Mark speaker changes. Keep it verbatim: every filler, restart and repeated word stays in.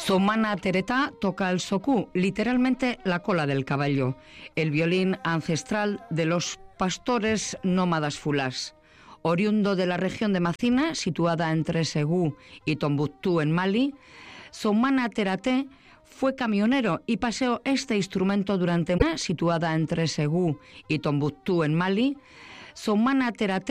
Speaker 1: Soumana Tereta toca el socú, literalmente la cola del caballo, el violín ancestral de los pastores nómadas fulás. Oriundo de la región de Macina, situada entre Segú y Tombuctú en Mali, Soumana Terate fue camionero y paseó este instrumento durante una situada entre Segú y Tombuctú en Mali. Soumana Terate